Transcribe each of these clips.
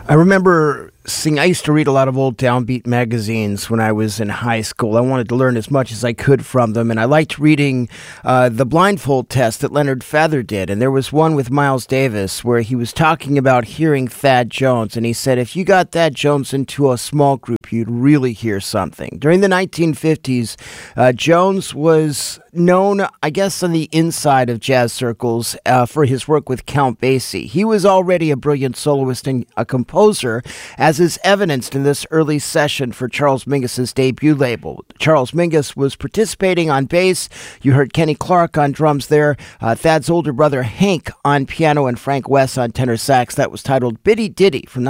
I remember I used to read a lot of old downbeat magazines when I was in high school. I wanted to learn as much as I could from them, and I liked reading the blindfold test that Leonard Feather did. And there was one with Miles Davis where he was talking about hearing Thad Jones, and he said if you got Thad Jones into a small group, you'd really hear something. During the 1950s, Jones was known, I guess, on the inside of jazz circles for his work with Count Basie. He was already a brilliant soloist and a composer, as is evidenced in this early session for Charles Mingus's debut label. Charles Mingus was participating on bass. You heard Kenny Clark on drums there, Thad's older brother Hank on piano, and Frank West on tenor sax. That was titled Biddy Ditty from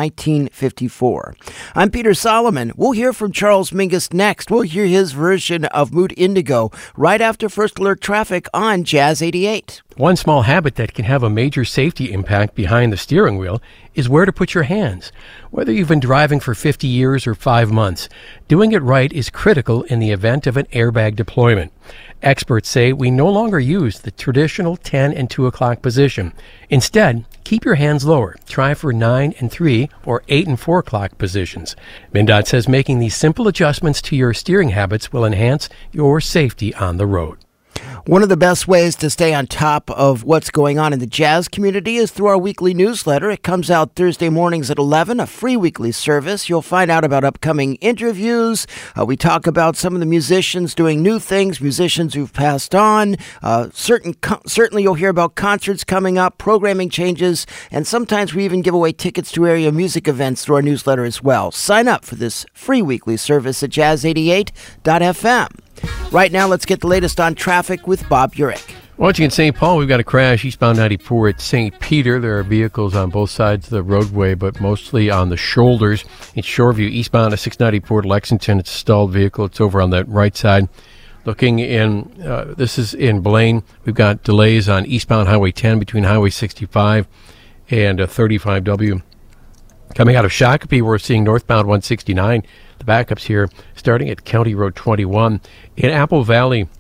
1954. I'm Peter Solomon. We'll hear from Charles Mingus next. We'll hear his version of Mood Indigo right after First Alert Traffic on Jazz 88. One small habit that can have a major safety impact behind the steering wheel is where to put your hands. Whether you've been driving for 50 years or 5 months, doing it right is critical in the event of an airbag deployment. Experts say we no longer use the traditional 10 and 2 o'clock position. Instead, keep your hands lower. Try for 9 and 3 or 8 and 4 o'clock positions. MnDOT says making these simple adjustments to your steering habits will enhance your safety on the road. One of the best ways to stay on top of what's going on in the jazz community is through our weekly newsletter. It comes out Thursday mornings at 11, a free weekly service. You'll find out about upcoming interviews. We talk about some of the musicians doing new things, musicians who've passed on. Certainly you'll hear about concerts coming up, programming changes, and sometimes we even give away tickets to area music events through our newsletter as well. Sign up for this free weekly service at jazz88.fm. Right now, let's get the latest on traffic with Bob Urich. Watching in St. Paul, we've got a crash eastbound 94 at St. Peter. There are vehicles on both sides of the roadway, but mostly on the shoulders. In Shoreview, eastbound at 694 to Lexington, it's a stalled vehicle. It's over on that right side. Looking in, this is in Blaine. We've got delays on eastbound Highway 10 between Highway 65 and 35W. Coming out of Shakopee, we're seeing northbound 169. The backups here starting at County Road 21. In Apple Valley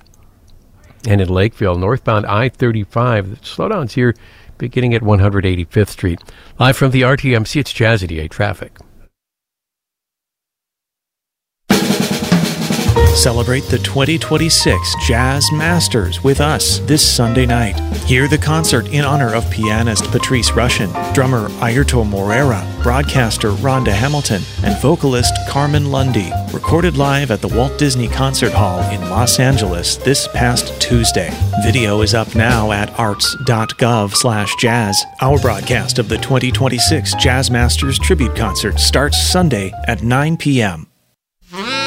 and in Lakeville, northbound I-35. The slowdowns here beginning at 185th Street. Live from the RTMC, it's Jazz 88 Traffic. Celebrate the 2026 Jazz Masters with us this Sunday night. Hear the concert in honor of pianist Patrice Rushen, drummer Airto Moreira, broadcaster Rhonda Hamilton, and vocalist Carmen Lundy. Recorded live at the Walt Disney Concert Hall in Los Angeles this past Tuesday. Video is up now at arts.gov/jazz. Our broadcast of the 2026 Jazz Masters Tribute Concert starts Sunday at 9 p.m.